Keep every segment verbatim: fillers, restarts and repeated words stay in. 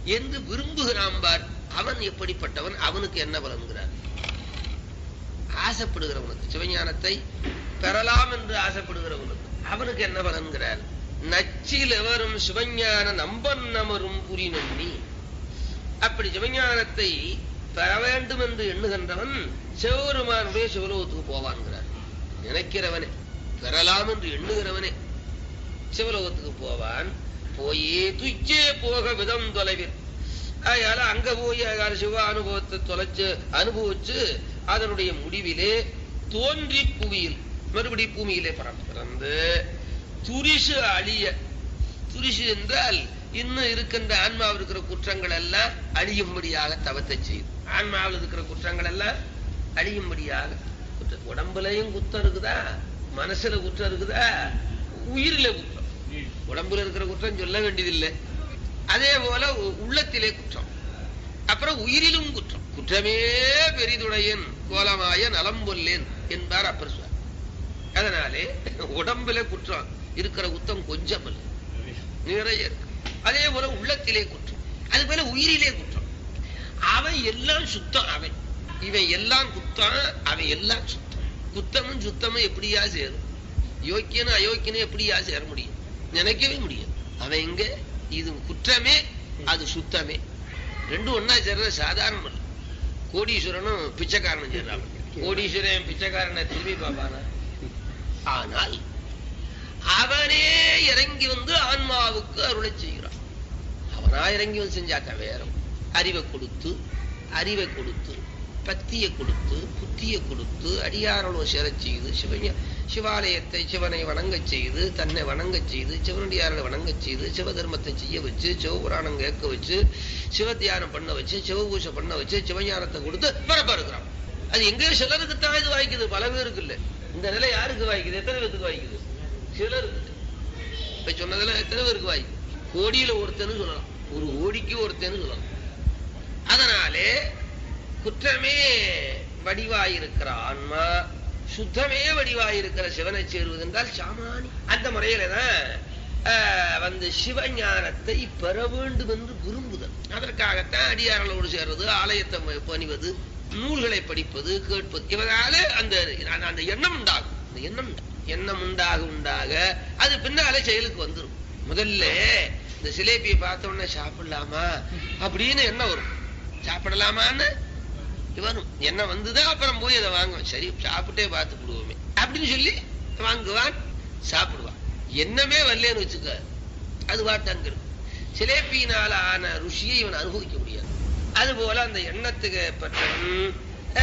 என்று விரும்புகிறான் பார், அவன் எப்படிப்பட்டவன், அவனுக்கு என்ன பலன்கிறார்? ஆசைப்படுகிறவனுக்கு, சிவஞானத்தை பெறலாம் என்று ஆசைப்படுகிறவனுக்கு அவனுக்கு என்ன பலன்கிறார்? நச்சில் எவரும் சிவஞான நம்பன் நமரும் புரி நம்பி. அப்படி சிவஞானத்தை பெற வேண்டும் என்று எண்ணுகின்றவன் சிவபெருமானுடைய சிவலோகத்துக்கு போவான்கிறார். நினைக்கிறவனே, பெறலாம் என்று எண்ணுகிறவனே சிவலோகத்துக்கு போவான். போயே துச்சே போக விதம் தொலைவில். அதனால அங்க போய் சிவ அனுபவத்தை தொலைச்சு அனுபவிச்சு அதனுடைய முடிவிலே தோன்றி புவியில் மறுபடி பூமியிலே பிறந்து துரிசு அழிய. துரிசு என்றால் இன்னும் இருக்கின்ற ஆன்மாவில் இருக்கிற குற்றங்கள் எல்லாம் அழியும்படியாக தவத்தை செய்யுது. ஆன்மாவில் இருக்கிற குற்றங்கள் எல்லாம் அழியும்படியாக. உடம்புலையும் குற்றம் இருக்குதா, மனசுல குற்றம் இருக்குதா, உயிரில குற்றம். உடம்புல இருக்கிற குற்றம் சொல்ல வேண்டியதில்லை. அதே போல உள்ளத்திலே குற்றம், அப்புறம் உயிரிலும் குற்றம். குற்றமே பெரிதுடையன் கோலமாய நலம் கொல்லேன் என்பார் அப்பர் சுவாமி. அதனாலே உடம்புல குற்றம் இருக்கிற குற்றம் கொஞ்சம் இல்லை, நிறைய இருக்கு. அதே போல உள்ளத்திலே குற்றம், அது போல உயிரிலே குற்றம். அவன் எல்லாம் சுத்தம், அவன் இவன் எல்லாம் குத்தம், அவன் எல்லாம் சுத்தம். குத்தமும் சுத்தமும் எப்படியா சேரும்? யோக்கியனும் அயோக்கியனும் எப்படியா சேர முடியும்? நினைக்கவே முடியும். அவன் எங்க இது குற்றமே, அது சுத்தமே, ரெண்டும் ஒன்னா சேர்றது சாதாரணம் இல்லை. கோடீஸ்வரனும் பிச்சைக்காரனும் சேர்றான். கோடீஸ்வரன் பிச்சைக்காரனை திரும்பி பார்ப்பானா? ஆனால் அவனே இறங்கி வந்து ஆன்மாவுக்கு அருளை செய்கிறான். அவனா இறங்கி வந்து செஞ்சாக்க வேற. அறிவை கொடுத்து அறிவை கொடுத்து பக்தியை கொடுத்து புத்தியை கொடுத்து அடியாரளோ சேர செய்து சிவஞ சிவாலயத்தை சிவனை வணங்க செய்து தன்னை வணங்க செய்து சிவனடியாரனை வணங்க செய்து சிவதர்மத்தை செய்ய வச்சு சிவபுராணம் கேட்க வச்சு சிவத்தியானம் பண்ண வச்சு சிவபூஷை பண்ண வச்சு சிவஞானத்தை கொடுத்து பரப்ப இருக்கிறான். அது எங்கேயோ சிலருக்கு தான் இது வாய்க்குது, பல பேருக்கு இல்லை. இந்த நிலை யாருக்கு வாய்க்குது? எத்தனை பேருக்கு வாய்க்குது? சிலருக்கு. இப்ப சொன்னதுல எத்தனை பேருக்கு வாய்க்குது? கோடியில ஒருத்தன்னு சொல்லலாம், ஒரு கோடிக்கு ஒருத்தன்னு சொல்லலாம். அதனாலே குற்றமே வடிவாயிருக்கிற ஆன்மா சுத்தமே வடிவாயிருக்கிற சிவனை சேருவது என்றால் சாமானி. அந்த முறையிலதான் வந்து சிவஞானத்தை பெற வேண்டும் என்று விரும்புதல். அதற்காகத்தான் அடியார்களோடு சேர்றது, ஆலயத்தை பணிவது, நூல்களை படிப்பது, கேட்பது. இவனால அந்த அந்த எண்ணம் உண்டாகும். அந்த எண்ணம் எண்ணம் உண்டாக உண்டாக அது பின்னாலே செயலுக்கு வந்துடும். முதல்ல இந்த சிலேபியை பார்த்த உடனே சாப்பிடலாமா அப்படின்னு எண்ணம் வரும். சாப்பிடலாமான்னு வரும் எண்ணம் வந்துதான் அப்புறம் போய் அதை வாங்குவேன். சரி சாப்பிட்டே பார்த்து விடுவோமே அப்படின்னு சொல்லி வாங்குவான், சாப்பிடுவான். எண்ணமே வரலன்னு வச்சுக்க, அது வாட்டாங்க இருக்கும். சிலேபியினால ஆன ருசியை இவன் அனுபவிக்க முடியாது. அதுபோல அந்த எண்ணத்துக்கு பெற்றவன்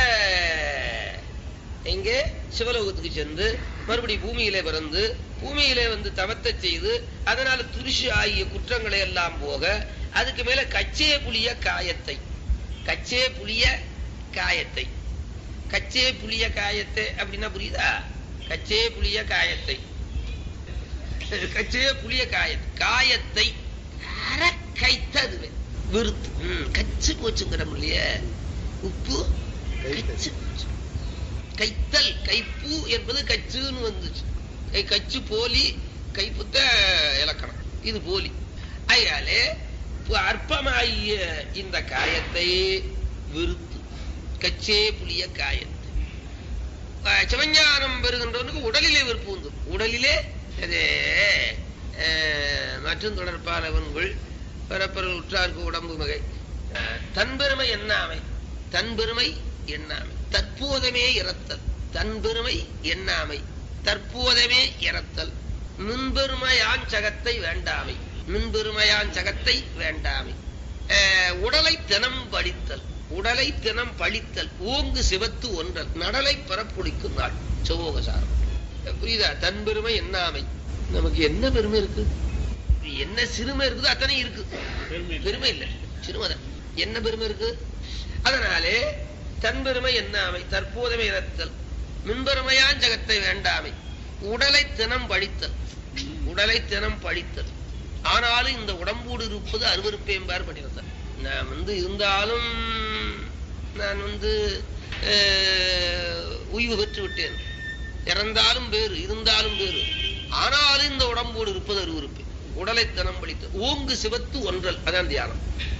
எங்கே சிவலோகத்துக்கு சென்று மறுபடி பூமியிலே பிறந்து பூமியிலே வந்து தவத்தை செய்து அதனால துரிசு ஆகிய குற்றங்களை எல்லாம் போக அதுக்கு மேல கச்சே புளிய காயத்தை கச்சே புளிய காயத்தை கச்சே புளிய காயத்தை அப்படின்னா புரியுதா? கச்சே புளிய காயத்தை கச்சே புளிய காயத்தை காயத்தை அரை கைத்ததுவே விருத்து கச்சு போச்சுங்கிறோம் இல்லையா? உப்பு கச்சு போச்சு. கைத்தல் கைப்பு என்பது கச்சுன்னு வந்துச்சு. கச்சு போலி, கைப்புத்த இலக்கணம், இது போலி. அதனாலே அற்பமாகிய இந்த காயத்தை விருத்து கச்சே புளிய காயத்தை. சிவஞானம் பெறுகின்றவனுக்கு உடலிலே விருப்பு வந்து உடலிலே அதே மற்றும் தொடர்பாளவன்கள் பிறப்பர்கள் உற்றார்க்கு உடம்பு மிகை தன்பெருமை எண்ணாமை தன்பெருமை எண்ணாமை தற்போதமே இறத்தல் தன்பெருமை எண்ணாமை தற்போதமே இறத்தல் மின்பெருமையான் சகத்தை வேண்டாமை மின்பெருமையான் சகத்தை வேண்டாமை உடலை தினம் படித்தல் உடலை தினம் பழித்தல் ஓங்கு சிவத்து ஒன்றல் நடலை பரப்புடிக்கும் நாள் சோகசாரம். புரியுதா? தன்பெருமை எண்ணாமை. நமக்கு என்ன பெருமை இருக்கு? என்ன சிறுமை இருக்குது அத்தனை இருக்கு. பெருமை இல்லை, சிறுமைதான். என்ன பெருமை இருக்கு? அதனாலே தன்பெருமை எண்ணாமை தற்போதமே இறத்தல் மின்பெருமையான் ஜகத்தை வேண்டாமை உடலை தினம் பழித்தல் உடலை தினம் பழித்தல். ஆனாலும் இந்த உடம்போடு இருப்பது அருவருப்பேம்பார் பண்ணியிருந்தார். நான் வந்து இருந்தாலும் நான் வந்து உய்வு பெற்று விட்டேன். இறந்தாலும் பேரு, இருந்தாலும் பேரு, ஆனாலும் இந்த உடம்போடு இருப்பது அருவருப்பேன். உடலை தினம் பழித்தல் ஓங்கு சிவத்து ஒன்றல், அதான் தியானம்.